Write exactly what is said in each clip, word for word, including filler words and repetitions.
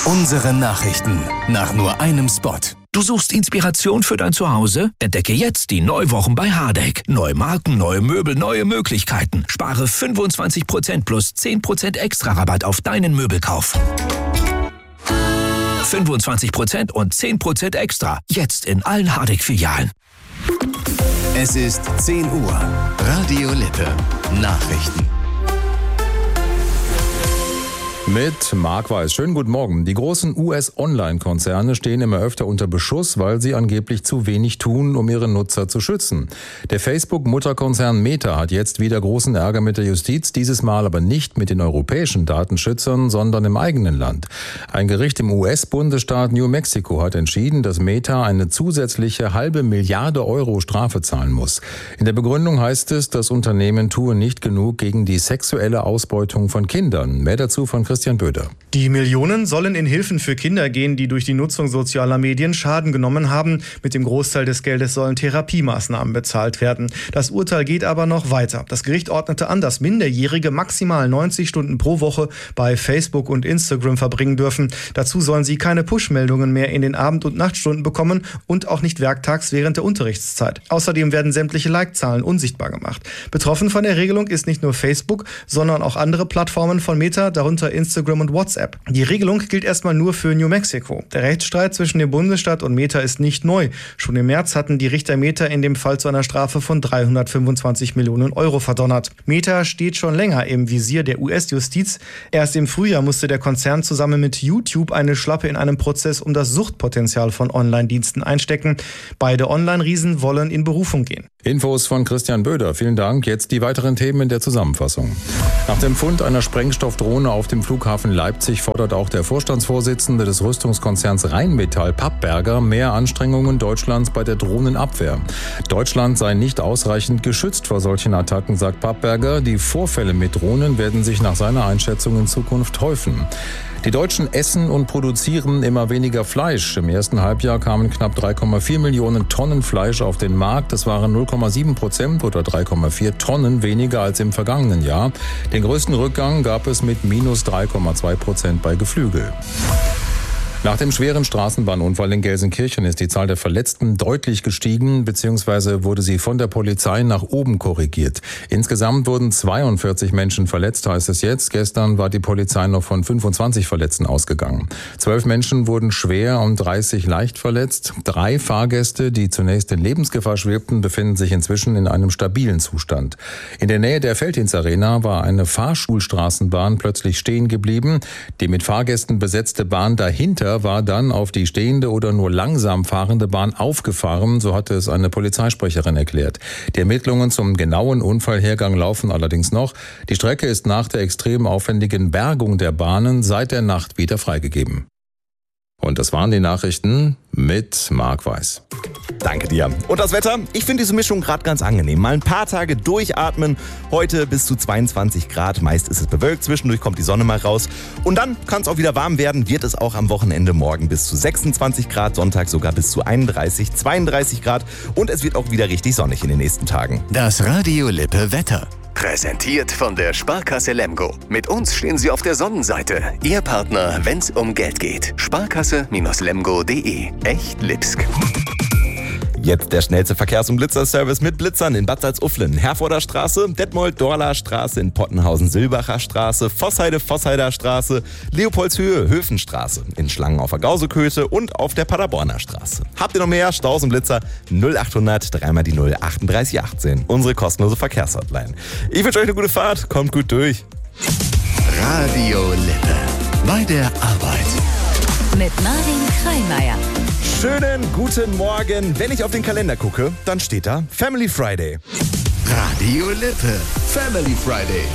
Unsere Nachrichten nach nur einem Spot. Du suchst Inspiration für dein Zuhause? Entdecke jetzt die Neuwochen bei Hardegg. Neue Marken, neue Möbel, neue Möglichkeiten. Spare fünfundzwanzig Prozent plus zehn Prozent extra Rabatt auf deinen Möbelkauf. fünfundzwanzig Prozent und zehn Prozent extra. Jetzt in allen Hardegg-Filialen. Es ist zehn Uhr. Radio Lippe. Nachrichten. Mit Marc Weiß. Schönen guten Morgen. Die großen U S-Online-Konzerne stehen immer öfter unter Beschuss, weil sie angeblich zu wenig tun, um ihre Nutzer zu schützen. Der Facebook-Mutterkonzern Meta hat jetzt wieder großen Ärger mit der Justiz, dieses Mal aber nicht mit den europäischen Datenschützern, sondern im eigenen Land. Ein Gericht im U S-Bundesstaat New Mexico hat entschieden, dass Meta eine zusätzliche halbe Milliarde Euro Strafe zahlen muss. In der Begründung heißt es, das Unternehmen tue nicht genug gegen die sexuelle Ausbeutung von Kindern. Mehr dazu von Christian Christian Böder. Die Millionen sollen in Hilfen für Kinder gehen, die durch die Nutzung sozialer Medien Schaden genommen haben. Mit dem Großteil des Geldes sollen Therapiemaßnahmen bezahlt werden. Das Urteil geht aber noch weiter. Das Gericht ordnete an, dass Minderjährige maximal neunzig Stunden pro Woche bei Facebook und Instagram verbringen dürfen. Dazu sollen sie keine Push-Meldungen mehr in den Abend- und Nachtstunden bekommen und auch nicht werktags während der Unterrichtszeit. Außerdem werden sämtliche Like-Zahlen unsichtbar gemacht. Betroffen von der Regelung ist nicht nur Facebook, sondern auch andere Plattformen von Meta, darunter Instagram und WhatsApp. Die Regelung gilt erstmal nur für New Mexico. Der Rechtsstreit zwischen dem Bundesstaat und Meta ist nicht neu. Schon im März hatten die Richter Meta in dem Fall zu einer Strafe von dreihundertfünfundzwanzig Millionen Euro verdonnert. Meta steht schon länger im Visier der U S-Justiz. Erst im Frühjahr musste der Konzern zusammen mit YouTube eine Schlappe in einem Prozess um das Suchtpotenzial von Online-Diensten einstecken. Beide Online-Riesen wollen in Berufung gehen. Infos von Christian Böder. Vielen Dank. Jetzt die weiteren Themen in der Zusammenfassung. Nach dem Fund einer Sprengstoffdrohne auf dem Flughafen Leipzig fordert auch der Vorstandsvorsitzende des Rüstungskonzerns Rheinmetall, Pappberger, mehr Anstrengungen Deutschlands bei der Drohnenabwehr. Deutschland sei nicht ausreichend geschützt vor solchen Attacken, sagt Pappberger. Die Vorfälle mit Drohnen werden sich nach seiner Einschätzung in Zukunft häufen. Die Deutschen essen und produzieren immer weniger Fleisch. Im ersten Halbjahr kamen knapp drei Komma vier Millionen Tonnen Fleisch auf den Markt. Das waren null Komma sieben Prozent oder drei Komma vier Tonnen weniger als im vergangenen Jahr. Den größten Rückgang gab es mit minus drei Komma zwei Prozent bei Geflügel. Nach dem schweren Straßenbahnunfall in Gelsenkirchen ist die Zahl der Verletzten deutlich gestiegen, beziehungsweise wurde sie von der Polizei nach oben korrigiert. Insgesamt wurden zweiundvierzig Menschen verletzt, heißt es jetzt. Gestern war die Polizei noch von fünfundzwanzig Verletzten ausgegangen. Zwölf Menschen wurden schwer und dreißig leicht verletzt. Drei Fahrgäste, die zunächst in Lebensgefahr schwebten, befinden sich inzwischen in einem stabilen Zustand. In der Nähe der Felddienstarena war eine Fahrschulstraßenbahn plötzlich stehen geblieben. Die mit Fahrgästen besetzte Bahn dahinter war dann auf die stehende oder nur langsam fahrende Bahn aufgefahren, so hatte es eine Polizeisprecherin erklärt. Die Ermittlungen zum genauen Unfallhergang laufen allerdings noch. Die Strecke ist nach der extrem aufwendigen Bergung der Bahnen seit der Nacht wieder freigegeben. Und das waren die Nachrichten mit Marc Weiß. Danke dir. Und das Wetter? Ich finde diese Mischung gerade ganz angenehm. Mal ein paar Tage durchatmen. Heute bis zu zweiundzwanzig Grad. Meist ist es bewölkt. Zwischendurch kommt die Sonne mal raus. Und dann kann es auch wieder warm werden. Wird es auch am Wochenende morgen bis zu sechsundzwanzig Grad. Sonntag sogar bis zu einunddreißig, zweiunddreißig Grad. Und es wird auch wieder richtig sonnig in den nächsten Tagen. Das Radio Lippe Wetter. Präsentiert von der Sparkasse Lemgo. Mit uns stehen Sie auf der Sonnenseite. Ihr Partner, wenn's um Geld geht. Sparkasse Lemgo punkt de. Echt Lipsk. Jetzt der schnellste Verkehrs- und Blitzerservice mit Blitzern in Bad Salzuflen, Herforder Straße, Detmold-Dorler Straße, in Pottenhausen-Silbacher Straße, Vossheide-Vosseider Straße, Leopoldshöhe, Höfenstraße, in Schlangen auf der Gauseköte und auf der Paderborner Straße. Habt ihr noch mehr Staus und Blitzer? null achthundert, dreimal die null, achtunddreißig achtzehn. Unsere kostenlose Verkehrshotline. Ich wünsche euch eine gute Fahrt, kommt gut durch. Radio Lippe. Bei der Arbeit. Mit Marvin Kreimeier. Schönen guten Morgen. Wenn ich auf den Kalender gucke, dann steht da Family Friday. Radio Lippe. Family Friday.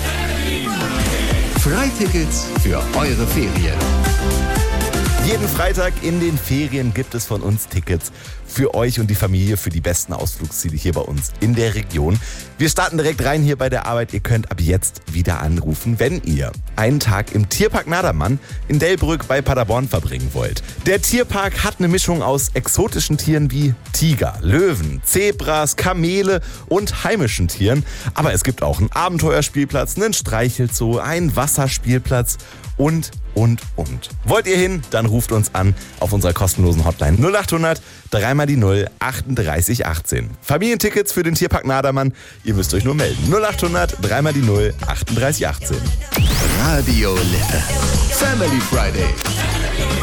Freitickets für eure Ferien. Jeden Freitag in den Ferien gibt es von uns Tickets für euch und die Familie für die besten Ausflugsziele hier bei uns in der Region. Wir starten direkt rein hier bei der Arbeit. Ihr könnt ab jetzt wieder anrufen, wenn ihr einen Tag im Tierpark Nadermann in Delbrück bei Paderborn verbringen wollt. Der Tierpark hat eine Mischung aus exotischen Tieren wie Tiger, Löwen, Zebras, Kamele und heimischen Tieren. Aber es gibt auch einen Abenteuerspielplatz, einen Streichelzoo, einen Wasserspielplatz und und, und. Wollt ihr hin? Dann ruft uns an auf unserer kostenlosen Hotline null acht hundert, drei mal die null, achtunddreißig achtzehn. Familientickets für den Tierpark Nadermann, ihr müsst euch nur melden. null acht hundert, drei mal die null, achtunddreißig achtzehn. Radio Lippe. Family Friday.